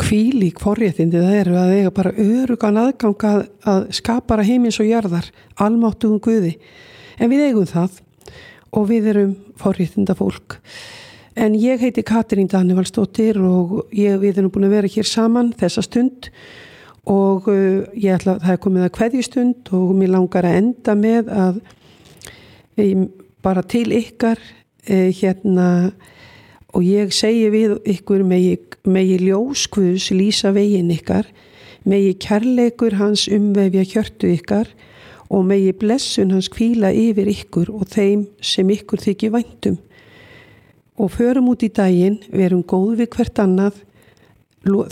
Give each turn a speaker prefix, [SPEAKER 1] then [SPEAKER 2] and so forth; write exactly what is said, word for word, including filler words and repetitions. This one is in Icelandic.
[SPEAKER 1] hvílík forréttindi það eru að eiga bara örugan aðgang að, að skapara heimins og jarðar, almáttugum Guði. En við eigum það og við erum forréttinda fólk. En ég heiti Katrín Danivalsdóttir og ég, við erum búin að vera hér saman þessa stund og uh, ég ætla að það er komið að kveðjustund og mér langar að enda með að um, bara til ykkar uh, hérna og ég segi við ykkur megi, megi ljós Guðs lýsa veginn ykkar, megi kærleikur hans umvefja hjörtu ykkar og megi blessun hans hvíla yfir ykkur og þeim sem ykkur þykir væntum. Og förum út í daginn, verum góð við hvert annað,